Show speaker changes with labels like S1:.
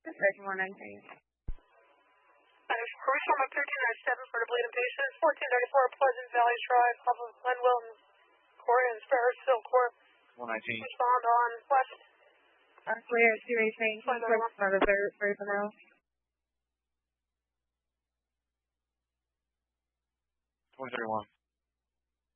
S1: Section 119.
S2: Are we from a 1397 for the bleeding patients? 1494 Pleasant Valley Drive, off of Glen Wilton Court and Sparrow Court.
S3: 119.
S2: Respond on west.
S1: Clear at 218. For the third personnel.
S3: 2031.